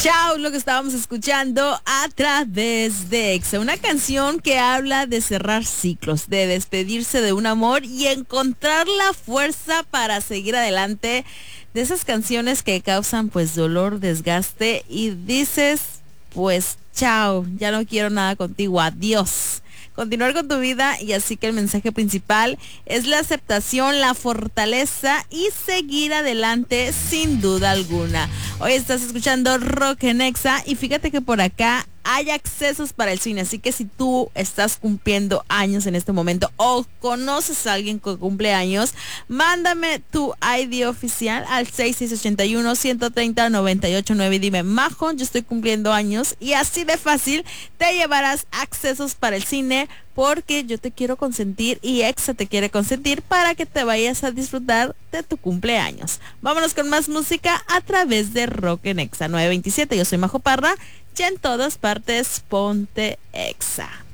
Chao, lo que estábamos escuchando a través de Exa, una canción que habla de cerrar ciclos, de despedirse de un amor y encontrar la fuerza para seguir adelante, de esas canciones que causan pues dolor, desgaste y dices pues chao, ya no quiero nada contigo, adiós. Continuar con tu vida, y así que el mensaje principal es la aceptación, la fortaleza y seguir adelante sin duda alguna. Hoy estás escuchando Rock en Exa y fíjate que por acá hay accesos para el cine, así que si tú estás cumpliendo años en este momento o conoces a alguien que cumple años, mándame tu ID oficial al 6681-130-989 y dime, Majo, yo estoy cumpliendo años, y así de fácil te llevarás accesos para el cine, porque yo te quiero consentir y Exa te quiere consentir para que te vayas a disfrutar de tu cumpleaños. Vámonos con más música a través de Rock en Exa 927. Yo soy Majo Parra y en todas partes ponte Exa.